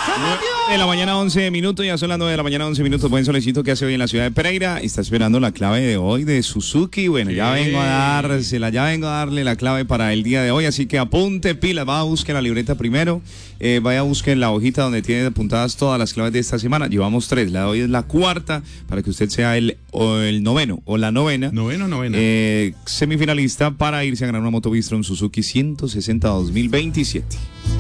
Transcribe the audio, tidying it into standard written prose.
De la mañana 11 minutos, ya son las 9 de la mañana 11 minutos. Buen solecito que hace hoy en la ciudad de Pereira. Está esperando la clave de hoy de Suzuki. Bueno, ya vengo a darle la clave para el día de hoy. Así que apunte pilas, va a buscar la libreta primero. Vaya a buscar la hojita donde tiene apuntadas todas las claves de esta semana. Llevamos 3, la de hoy es la cuarta, para que usted sea el noveno o la novena. Novena. Semifinalista para irse a ganar una moto Bistron Suzuki 160 2027.